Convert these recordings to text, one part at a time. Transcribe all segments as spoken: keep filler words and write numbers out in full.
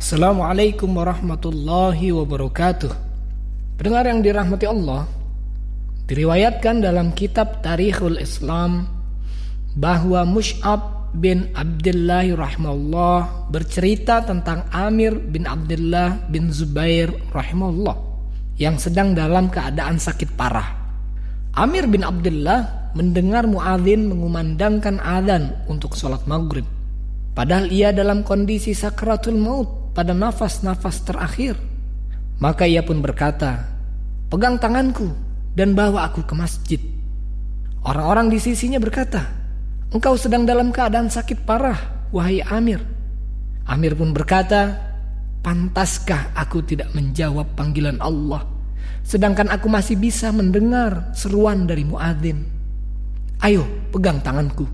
Assalamualaikum warahmatullahi wabarakatuh. Pendengar yang dirahmati Allah, diriwayatkan dalam kitab Tarikhul Islam bahwa Mus'ab bin Abdullah rahimahullah bercerita tentang Amir bin Abdullah bin Zubair rahimahullah yang sedang dalam keadaan sakit parah. Amir bin Abdullah mendengar muadzin mengumandangkan adzan untuk sholat maghrib, padahal ia dalam kondisi sakratul maut pada nafas-nafas terakhir. Maka ia pun berkata, "Pegang tanganku dan bawa aku ke masjid." Orang-orang di sisinya berkata, "Engkau sedang dalam keadaan sakit parah, wahai Amir." Amir pun berkata, "Pantaskah aku tidak menjawab panggilan Allah, sedangkan aku masih bisa mendengar seruan dari muadzin? Ayo, pegang tanganku."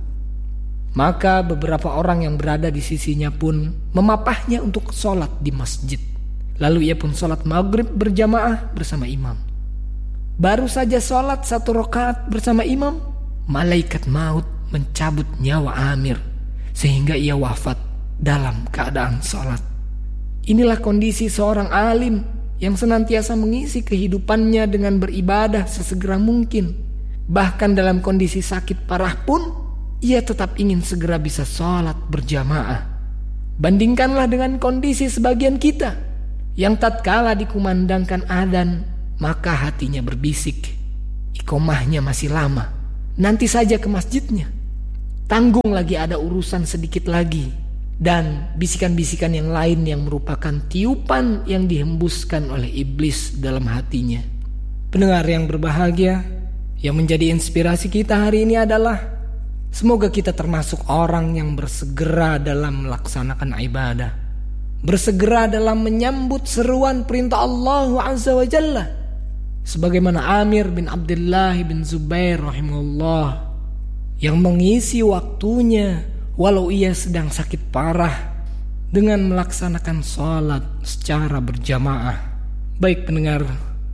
Maka beberapa orang yang berada di sisinya pun memapahnya untuk sholat di masjid. Lalu ia pun sholat maghrib berjamaah bersama imam. Baru saja sholat satu rakaat bersama imam, malaikat maut mencabut nyawa Amir sehingga ia wafat dalam keadaan sholat. Inilah kondisi seorang alim yang senantiasa mengisi kehidupannya dengan beribadah sesegera mungkin. Bahkan dalam kondisi sakit parah pun ia tetap ingin segera bisa sholat berjamaah. Bandingkanlah dengan kondisi sebagian kita yang tatkala dikumandangkan adzan maka hatinya berbisik, iqomahnya masih lama, nanti saja ke masjidnya, tanggung lagi ada urusan sedikit lagi, dan bisikan-bisikan yang lain yang merupakan tiupan yang dihembuskan oleh iblis dalam hatinya. Pendengar yang berbahagia, yang menjadi inspirasi kita hari ini adalah semoga kita termasuk orang yang bersegera dalam melaksanakan ibadah, bersegera dalam menyambut seruan perintah Allah Azza wa Jalla, sebagaimana Amir bin Abdullah bin Zubair rahimahullah yang mengisi waktunya walau ia sedang sakit parah dengan melaksanakan sholat secara berjamaah. Baik pendengar,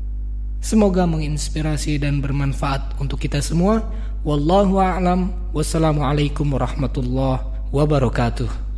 semoga menginspirasi dan bermanfaat untuk kita semua. Wallahu a'lam. Wassalamualaikum warahmatullahi wabarakatuh.